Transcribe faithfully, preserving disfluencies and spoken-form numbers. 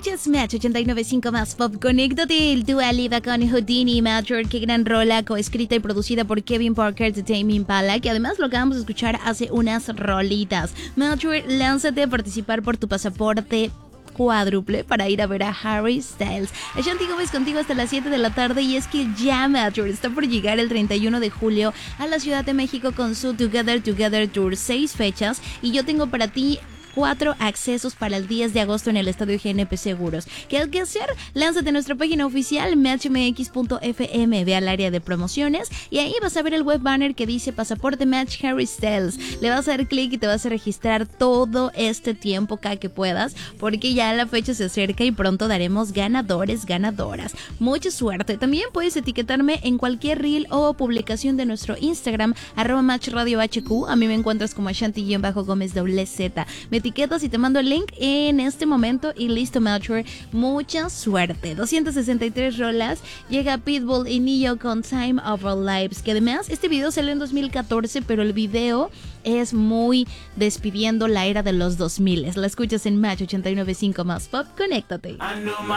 Escuchas Match ochenta y nueve punto cinco más Pop. Conéctate, el Dua Lipa con Houdini Major. Qué gran rola, coescrita y producida por Kevin Parker de Tame Impala, que además lo acabamos de escuchar hace unas rolitas. Major, lánzate a participar por tu pasaporte cuádruple para ir a ver a Harry Styles. Ashanti Gómez contigo hasta las siete de la tarde, y es que ya Major está por llegar el treinta y uno de julio a la Ciudad de México con su Together Together Tour, seis fechas, y yo tengo para ti cuatro accesos para el diez de agosto en el Estadio G N P Seguros. ¿Qué hay que hacer? Lánzate a nuestra página oficial match m x punto f m, ve al área de promociones y ahí vas a ver el web banner que dice Pasaporte Match Harry Styles. Le vas a dar clic y te vas a registrar todo este tiempo cada que puedas, porque ya la fecha se acerca y pronto daremos ganadores, ganadoras. Mucha suerte. También puedes etiquetarme en cualquier reel o publicación de nuestro Instagram, arroba Match Radio H Q. A mí me encuentras como Ashanti-Gómez doble Z. Me etiquetas y te mando el link en este momento y listo, Major. Mucha suerte. doscientas sesenta y tres rolas. Llega Pitbull y Neo con Time of Our Lives, que además este video salió en dos mil catorce, pero el video es muy despidiendo la era de los dos mil. La escuchas en Match ochenta y nueve punto cinco más Pop. Conéctate.